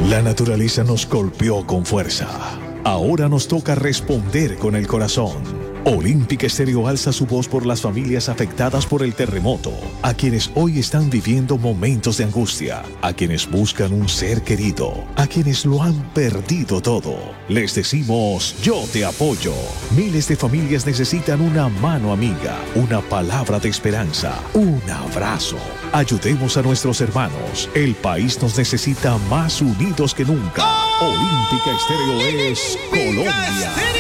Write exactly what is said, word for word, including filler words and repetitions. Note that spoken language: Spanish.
La naturaleza nos golpeó con fuerza. Ahora nos toca responder con el corazón. Olímpica Estéreo alza su voz por las familias afectadas por el terremoto, a quienes hoy están viviendo momentos de angustia, a quienes buscan un ser querido, a quienes lo han perdido todo. Les decimos, yo te apoyo. Miles de familias necesitan una mano amiga, una palabra de esperanza, un abrazo. Ayudemos a nuestros hermanos. El país nos necesita más unidos que nunca. Olímpica Estéreo es Colombia.